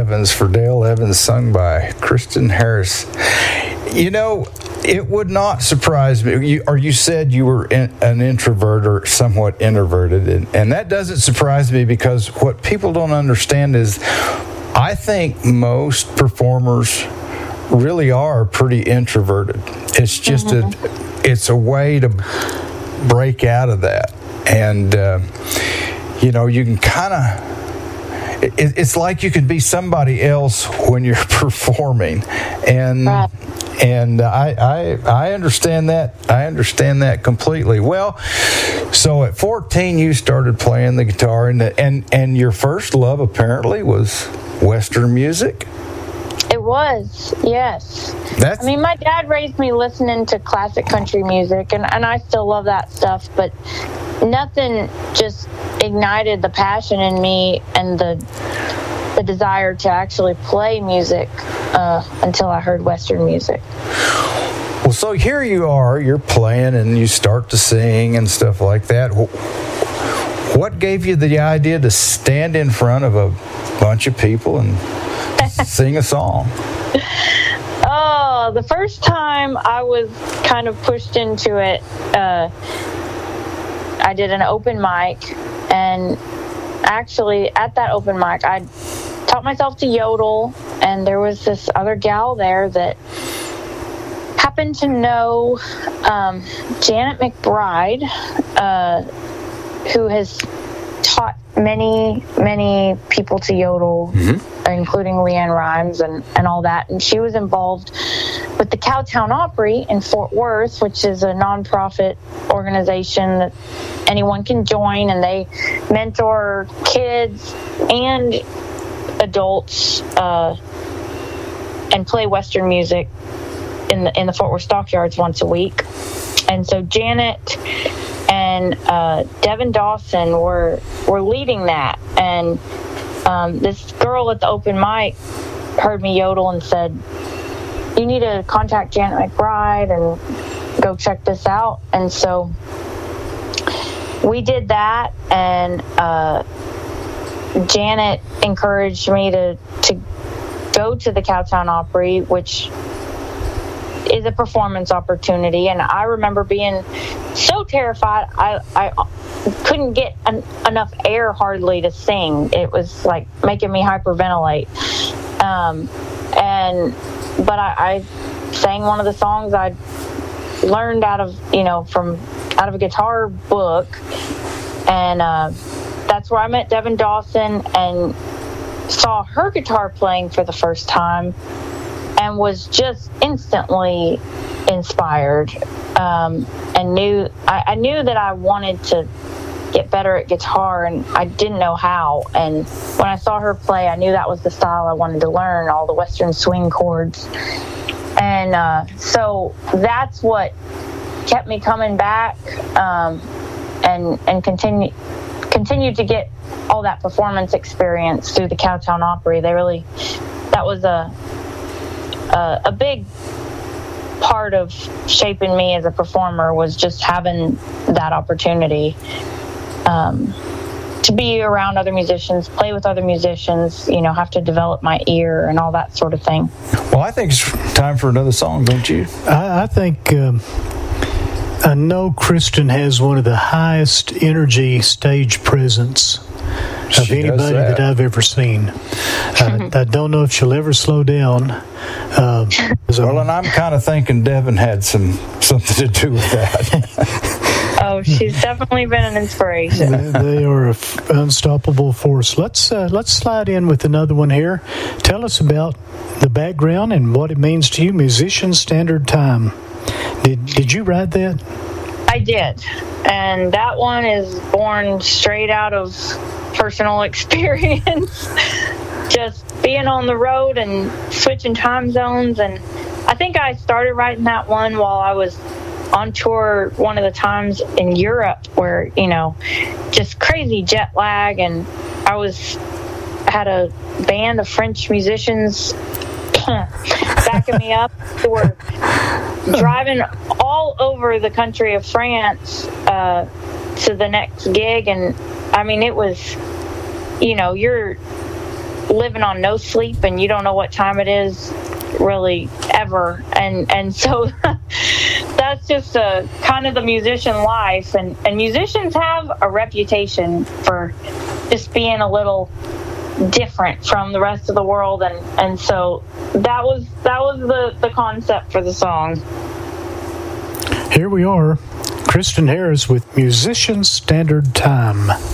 Evans for Dale Evans, sung by Kristen Harris. You know, it would not surprise me. You said you were an introvert or somewhat introverted, and that doesn't surprise me, because what people don't understand is I think most performers really are pretty introverted. It's just it's a way to break out of that. And, you can kind of, it's like you could be somebody else when you're performing. And, right. And I understand that. I understand that completely. Well, so at 14, you started playing the guitar, and your first love apparently was Western music. It was, yes. My dad raised me listening to classic country music, and I still love that stuff, but nothing just ignited the passion in me and the desire to actually play music until I heard Western music. Well, so here you are, you're playing and you start to sing and stuff like that. What gave you the idea to stand in front of a bunch of people and sing a song? Oh, the first time I was kind of pushed into it, I did an open mic, and actually at that open mic I taught myself to yodel, and there was this other gal there that happened to know Janet McBride, who has taught many people to yodel, including Leanne Rimes and all that. And she was involved with the Cowtown Opry in Fort Worth, which is a nonprofit organization that anyone can join, and they mentor kids and adults and play Western music in the Fort Worth Stockyards once a week. And so Janet and Devin Dawson were leading that, and this girl at the open mic heard me yodel and said, "You need to contact Janet McBride and go check this out." And so we did that, and Janet encouraged me to go to the Cowtown Opry, which is a performance opportunity. And I remember being so terrified I couldn't get enough air hardly to sing. It was like making me hyperventilate. But I sang one of the songs I learned out of a guitar book, and that's where I met Devin Dawson and saw her guitar playing for the first time, and was just instantly inspired, and I knew that I wanted to get better at guitar, and I didn't know how. And when I saw her play, I knew that was the style I wanted to learn, all the Western swing chords. And so that's what kept me coming back, and continued to get all that performance experience through the Cowtown Opry. That was a big part of shaping me as a performer, was just having that opportunity to be around other musicians, play with other musicians, have to develop my ear and all that sort of thing. Well, I think it's time for another song, don't you? I think I know Kristen has one of the highest energy stage presence of anybody that I've ever seen. I don't know if she'll ever slow down. Well, and I'm kind of thinking Devin had something to do with that. Oh, she's definitely been an inspiration. They are an unstoppable force. Let's slide in with another one here. Tell us about the background and what it means to you, Musician Standard Time. Did you write that? I did, and that one is born straight out of personal experience. Just being on the road and switching time zones, and I think I started writing that one while I was on tour one of the times in Europe, where just crazy jet lag, and I had a band of French musicians backing me up, who were driving all over the country of France to the next gig. And I mean, it was, you're living on no sleep, and you don't know what time it is really ever, and so that's just a kind of the musician life, and musicians have a reputation for just being a little different from the rest of the world, and so that was the concept for the song. Here we are, Kristen Harris with Musician Standard Time.